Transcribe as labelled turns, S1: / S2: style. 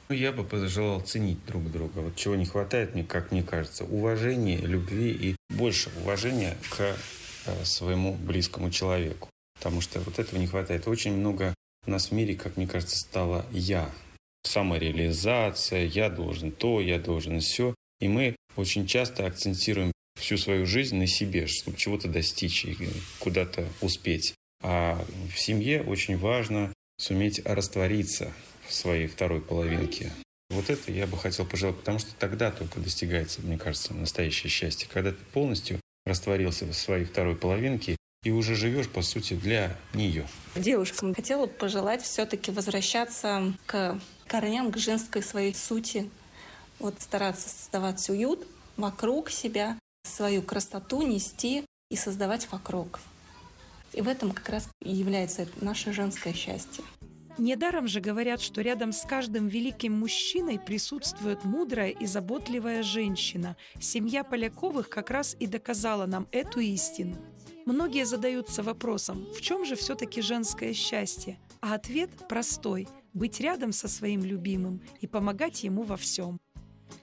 S1: Ну, я бы пожелал ценить друг друга. Вот чего не хватает, мне, как мне кажется, уважения, любви и больше уважения к своему близкому человеку. Потому что вот этого не хватает. Очень много у нас в мире, как мне кажется, стало «я». Самореализация, я должен то, я должен все. И мы очень часто акцентируем всю свою жизнь на себе, чтобы чего-то достичь и куда-то успеть. А в семье очень важно суметь раствориться в своей второй половинке. Вот это я бы хотел пожелать, потому что тогда только достигается, мне кажется, настоящее счастье. Когда ты полностью растворился в своей второй половинке и уже живешь, по сути, для нее.
S2: Девушкам хотела бы пожелать все-таки возвращаться к корням, к женской своей сути. Вот стараться создавать уют вокруг себя, свою красоту нести и создавать вокруг. И в этом как раз и является наше женское счастье.
S3: Недаром же говорят, что рядом с каждым великим мужчиной присутствует мудрая и заботливая женщина. Семья Поляковых как раз и доказала нам эту истину. Многие задаются вопросом, в чем же все-таки женское счастье? А ответ простой – быть рядом со своим любимым и помогать ему во всем.